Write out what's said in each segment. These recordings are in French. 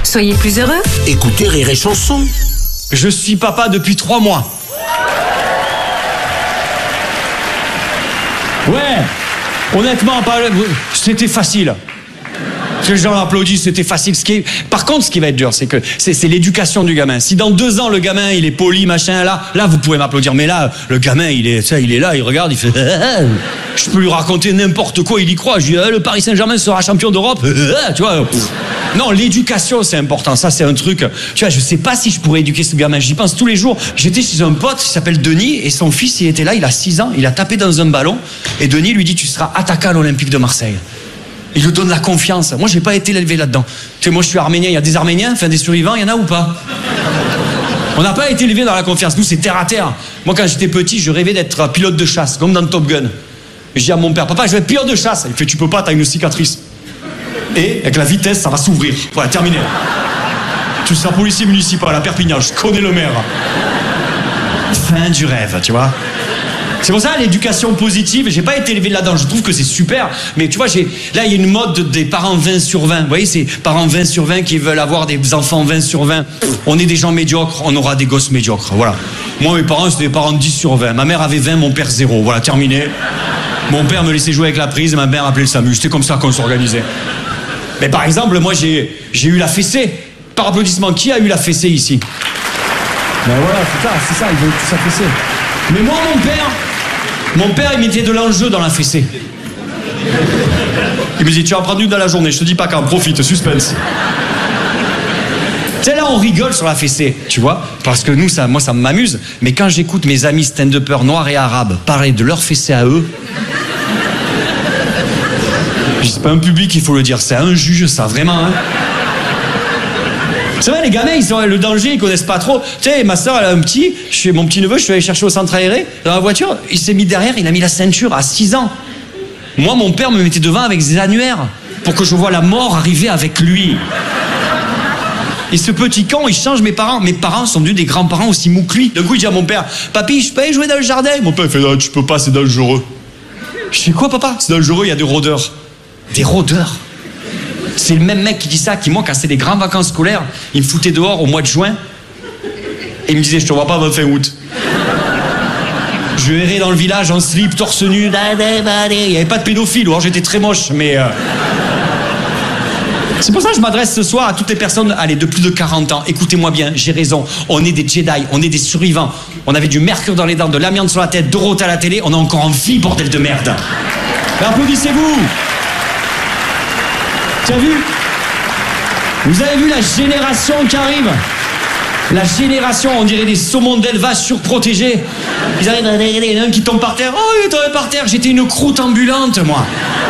Soyez plus heureux. Écoutez Rire et Chanson. Je suis papa depuis 3 mois. Ouais, honnêtement, c'était facile. Que les gens l'applaudissent, c'était facile. Par contre, ce qui va être dur, c'est que c'est l'éducation du gamin. Si dans 2 ans, le gamin, il est poli, machin, là vous pouvez m'applaudir. Mais là, le gamin, il est là, il regarde, il fait... Je peux lui raconter n'importe quoi, il y croit. Je dis, le Paris Saint-Germain sera champion d'Europe. Tu vois. Non, l'éducation, c'est important. Ça, c'est un truc... Tu vois, je sais pas si je pourrais éduquer ce gamin. J'y pense tous les jours. J'étais chez un pote qui s'appelle Denis, et son fils, il était là, il a 6 ans, il a tapé dans un ballon, et Denis lui dit, tu seras attaquant à l'Olympique de Marseille. Il lui donne la confiance. Moi, j'ai pas été élevé là-dedans. Tu sais, moi, je suis arménien. Il y a des Arméniens, enfin des survivants, il y en a ou pas? On n'a pas été élevé dans la confiance. Nous, c'est terre à terre. Moi, quand j'étais petit, je rêvais d'être pilote de chasse, comme dans Top Gun. Et je dis à mon père, papa, je vais être pilote de chasse. Il fait, tu peux pas, t'as une cicatrice. Et avec la vitesse, ça va s'ouvrir. Voilà, terminé. Tu seras policier municipal à Perpignan. Je connais le maire. Fin du rêve, tu vois. C'est pour ça l'éducation positive, j'ai pas été élevé là-dedans, je trouve que c'est super, mais tu vois, là il y a une mode des parents 20 sur 20, vous voyez, c'est parents 20 sur 20 qui veulent avoir des enfants 20 sur 20, on est des gens médiocres, on aura des gosses médiocres, voilà. Moi mes parents c'était des parents 10 sur 20, ma mère avait 20, mon père 0, voilà, terminé. Mon père me laissait jouer avec la prise, ma mère appelait le SAMU, c'était comme ça qu'on s'organisait. Mais par exemple, moi j'ai eu la fessée, par applaudissement, qui a eu la fessée ici? Ben voilà, c'est ça, ils veulent tous la fessée. Mais moi, mon père, il mettait de l'enjeu dans la fessée. Il me dit, tu en prends une dans la journée, je te dis pas quand, profite, suspense. Tu sais, là, on rigole sur la fessée, tu vois, parce que nous, moi, ça m'amuse. Mais quand j'écoute mes amis stand-uppers noirs et arabes parler de leur fessée à eux, c'est pas un public, il faut le dire, c'est un juge, ça, vraiment, hein. C'est vrai, les gamins, le danger, ils connaissent pas trop. Tu sais, ma soeur, elle a un petit, mon petit neveu, je suis allé chercher au centre aéré, dans la voiture, il s'est mis derrière, il a mis la ceinture à 6 ans. Moi, mon père me mettait devant avec des annuaires, pour que je vois la mort arriver avec lui. Et ce petit con, il change mes parents. Mes parents sont devenus des grands-parents aussi mous que lui. D'un coup, il dit à mon père, papy, je peux aller jouer dans le jardin? Mon père, il fait, non, tu peux pas, c'est dangereux. Je fais quoi, papa? C'est dangereux, il y a des rôdeurs. Des rôdeurs? C'est le même mec qui dit ça, qui moi, quand c'était les grandes vacances scolaires, il me foutait dehors au mois de juin, et il me disait, je te vois pas avant fin août. Je errais dans le village en slip, torse nu, il n'y avait pas de pédophile, alors j'étais très moche, mais... C'est pour ça que je m'adresse ce soir à toutes les personnes, allez, de plus de 40 ans, écoutez-moi bien, j'ai raison, on est des Jedi, on est des survivants, on avait du mercure dans les dents, de l'amiante sur la tête, Dorothée à la télé, on est encore en vie, bordel de merde. Applaudissez-vous. Tu as vu? Vous avez vu la génération qui arrive? La génération, on dirait des saumons d'élevage surprotégés. Ils arrivent, il y en a un qui tombe par terre. Oh, il est tombé par terre, j'étais une croûte ambulante, moi.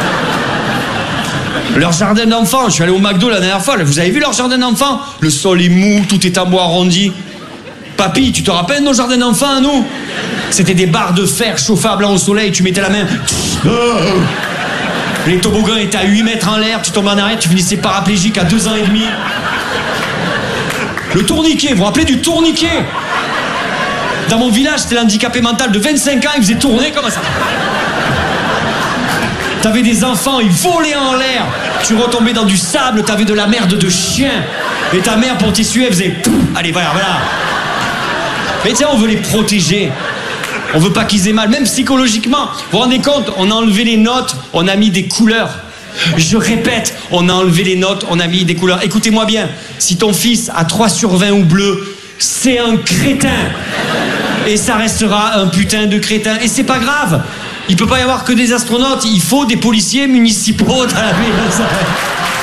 Leur jardin d'enfants, je suis allé au McDo la dernière fois, vous avez vu leur jardin d'enfants? Le sol est mou, tout est en bois arrondi. Papy, tu te rappelles nos jardins d'enfants à nous? C'était des barres de fer chauffables au soleil, tu mettais la main... Les toboggans étaient à 8 mètres en l'air, tu tombais en arrière, tu finissais paraplégique à 2 ans et demi. Le tourniquet, vous vous rappelez du tourniquet? Dans mon village, c'était l'handicapé mental de 25 ans, il faisait tourner comme ça. T'avais des enfants, ils volaient en l'air. Tu retombais dans du sable, t'avais de la merde de chien. Et ta mère, pour t'essuyer, elle faisait... Allez, voilà. Mais tiens, on veut les protéger. On veut pas qu'ils aient mal, même psychologiquement. Vous vous rendez compte, on a enlevé les notes, on a mis des couleurs. Je répète, on a enlevé les notes, on a mis des couleurs. Écoutez-moi bien, si ton fils a 3 sur 20 ou bleu, c'est un crétin. Et ça restera un putain de crétin. Et c'est pas grave. Il peut pas y avoir que des astronautes, il faut des policiers municipaux dans la ville.